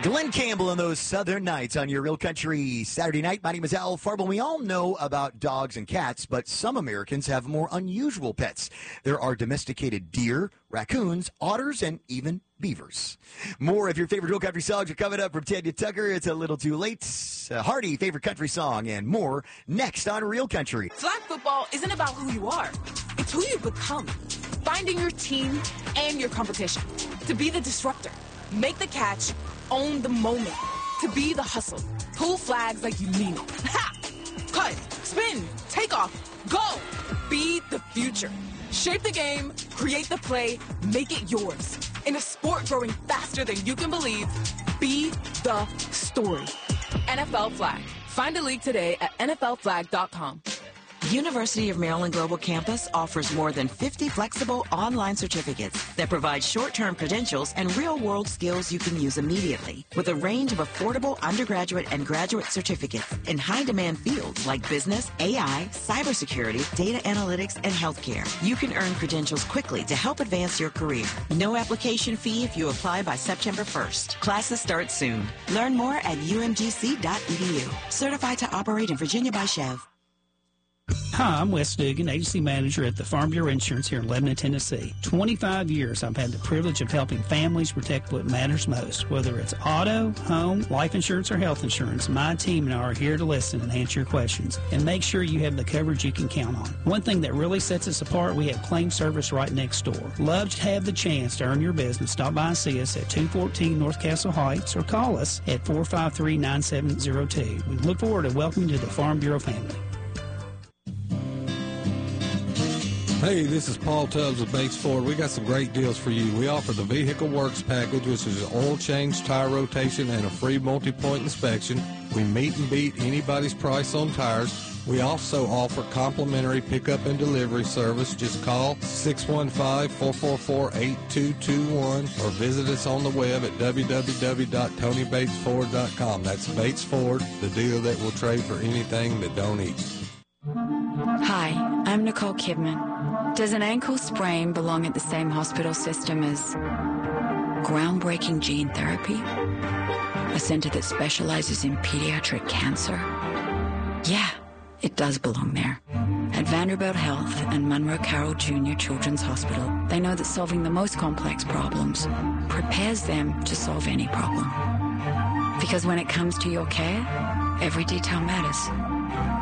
Glenn Campbell and those Southern Nights on your Real Country Saturday night. My name is Al Farble. We all know about dogs and cats, but some Americans have more unusual pets. There are domesticated deer, raccoons, otters, and even beavers. More of your favorite Real Country songs are coming up from Tanya Tucker. It's a little too late. Hardy, favorite country song, and more next on Real Country. Flag football isn't about who you are. It's who you become. Finding your team and your competition. To be the disruptor. Make the catch. Own the moment. To be the hustle. Pull flags like you mean it. Ha! Cut. Spin. Take off. Go. Be the future. Shape the game. Create the play. Make it yours. In a sport growing faster than you can believe, be the story. NFL Flag. Find a league today at NFLflag.com. University of Maryland Global Campus offers more than 50 flexible online certificates that provide short-term credentials and real-world skills you can use immediately, with a range of affordable undergraduate and graduate certificates in high-demand fields like business, AI, cybersecurity, data analytics, and healthcare. You can earn credentials quickly to help advance your career. No application fee if you apply by September 1st. Classes start soon. Learn more at umgc.edu. Certified to operate in Virginia by Chev. Hi, I'm Wes Dugan, Agency Manager at the Farm Bureau Insurance here in Lebanon, Tennessee. 25 years I've had the privilege of helping families protect what matters most. Whether it's auto, home, life insurance, or health insurance, my team and I are here to listen and answer your questions and make sure you have the coverage you can count on. One thing that really sets us apart, we have claim service right next door. Love to have the chance to earn your business. Stop by and see us at 214 North Castle Heights or call us at 453-9702. We look forward to welcoming you to the Farm Bureau family. Hey, this is Paul Tubbs of Bates Ford. We got some great deals for you. We offer the Vehicle Works Package, which is an oil change, tire rotation, and a free multi-point inspection. We meet and beat anybody's price on tires. We also offer complimentary pickup and delivery service. Just call 615-444-8221 or visit us on the web at www.tonybatesford.com. That's Bates Ford, the dealer that will trade for anything that don't eat. Hi, I'm Nicole Kidman. Does an ankle sprain belong at the same hospital system as groundbreaking gene therapy? A center that specializes in pediatric cancer? Yeah, it does belong there. At Vanderbilt Health and Monroe Carroll Jr. Children's Hospital, they know that solving the most complex problems prepares them to solve any problem. Because when it comes to your care, every detail matters.